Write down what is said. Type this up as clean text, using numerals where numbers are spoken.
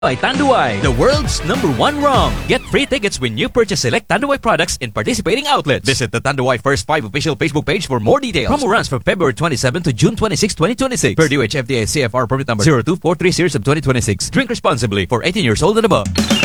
by Tanduay, the world's #1 rum. Get free tickets when you purchase select Tanduay products in participating outlets. Visit the Tanduay First 5 official Facebook page for more details. Promo runs from February 27 to June 26, 2026. Per DOH FDA CFR permit number 02430 of 2026. Drink responsibly for 18 years old and above.